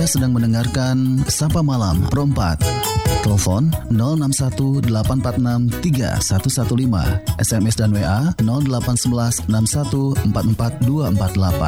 sedang mendengarkan Sapa Malam Pro 4. Telepon 061-846-3115. SMS dan WA 0811 61 44 248.